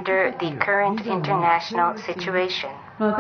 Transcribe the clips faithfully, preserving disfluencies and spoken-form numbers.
under the current international situation.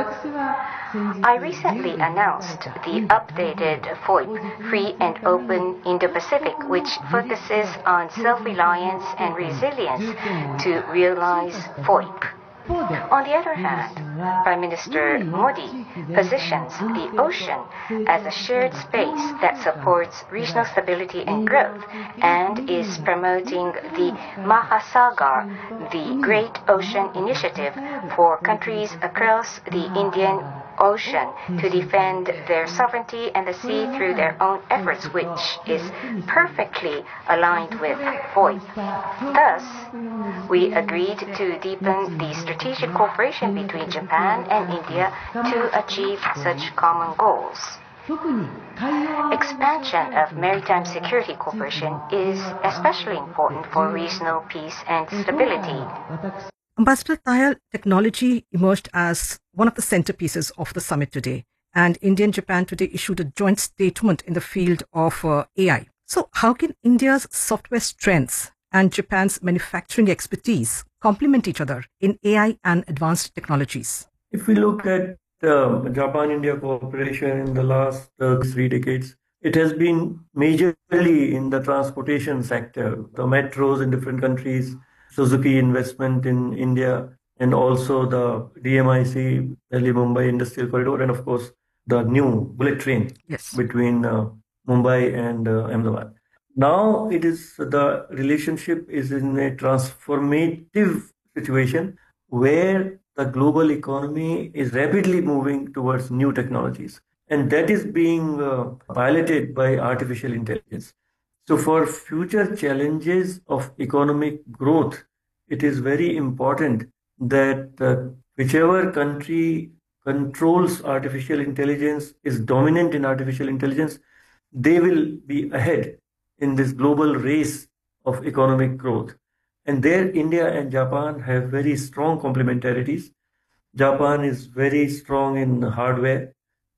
I recently announced the updated F O I P, Free and Open Indo-Pacific, which focuses on self-reliance and resilience to realize F O I P. On the other hand, Prime Minister Modi positions the ocean as a shared space that supports regional stability and growth and is promoting the Mahasagar, the Great Ocean Initiative, for countries across the Indian Ocean to defend their sovereignty and the sea through their own efforts, which is perfectly aligned with F O I P. Thus, we agreed to deepen the strategic cooperation between Japan and India to achieve such common goals. Expansion of maritime security cooperation is especially important for regional peace and stability. Ambassador Tayal, technology emerged as one of the centerpieces of the summit today, and India and Japan today issued a joint statement in the field of uh, A I. So how can India's software strengths and Japan's manufacturing expertise complement each other in A I and advanced technologies? If we look at uh, Japan-India cooperation in the last uh, three decades, it has been majorly in the transportation sector, the metros in different countries, Suzuki investment in India, and also the D M I C, Delhi-Mumbai Industrial Corridor, and of course the new bullet train yes. between uh, Mumbai and uh, Ahmedabad. Now it is the relationship is in a transformative situation where the global economy is rapidly moving towards new technologies, and that is being uh, piloted by artificial intelligence. So for future challenges of economic growth, it is very important that uh, whichever country controls artificial intelligence, is dominant in artificial intelligence, they will be ahead in this global race of economic growth. And there, India and Japan have very strong complementarities. Japan is very strong in hardware,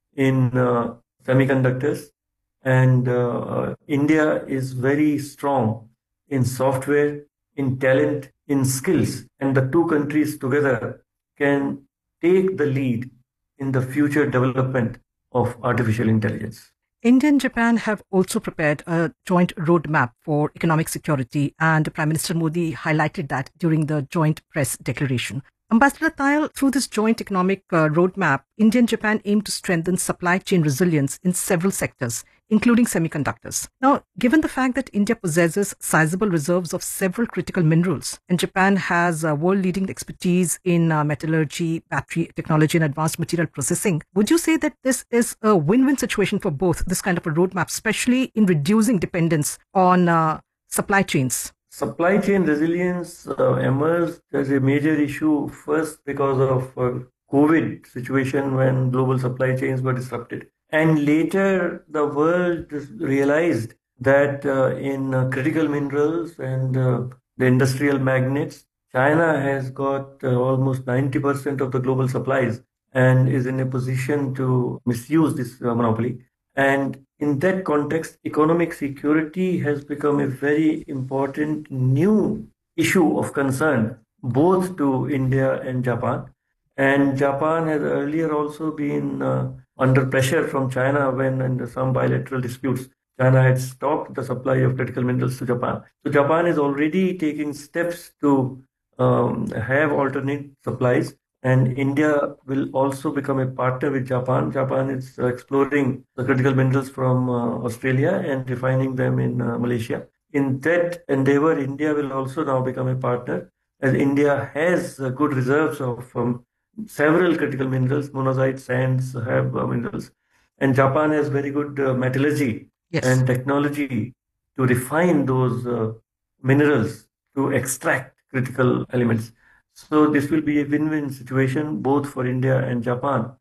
in uh, semiconductors, and uh, India is very strong in software, in talent, in skills. And the two countries together can take the lead in the future development of artificial intelligence. India and Japan have also prepared a joint roadmap for economic security, and Prime Minister Modi highlighted that during the joint press declaration. Ambassador Tayal, through this joint economic uh, roadmap, India and Japan aim to strengthen supply chain resilience in several sectors, including semiconductors. Now, given the fact that India possesses sizable reserves of several critical minerals, and Japan has uh, world-leading expertise in uh, metallurgy, battery technology, and advanced material processing, would you say that this is a win-win situation for both, this kind of a roadmap, especially in reducing dependence on uh, supply chains? Supply chain resilience uh, emerged as a major issue first because of uh, COVID situation when global supply chains were disrupted. And later the world realized that uh, in uh, critical minerals and uh, the industrial magnets, China has got uh, almost ninety percent of the global supplies and is in a position to misuse this uh, monopoly. And in that context, economic security has become a very important new issue of concern, both to India and Japan. And Japan has earlier also been uh, under pressure from China when in some bilateral disputes, China had stopped the supply of critical minerals to Japan. So Japan is already taking steps to um, have alternate supplies. And India will also become a partner with Japan. Japan is uh, exploring the critical minerals from uh, Australia and refining them in uh, Malaysia. In that endeavor, India will also now become a partner, as India has uh, good reserves of um, several critical minerals. Monazite sands have uh, minerals. And Japan has very good uh, metallurgy yes. and technology to refine those uh, minerals to extract critical elements. So this will be a win-win situation both for India and Japan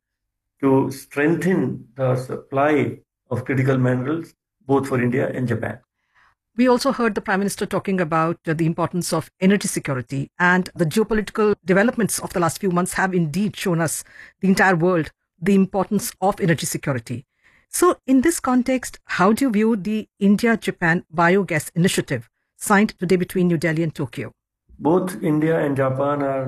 to strengthen the supply of critical minerals both for India and Japan. We also heard the Prime Minister talking about uh, the importance of energy security, and the geopolitical developments of the last few months have indeed shown us, the entire world, the importance of energy security. So in this context, how do you view the India-Japan biogas initiative signed today between New Delhi and Tokyo? Both India and Japan are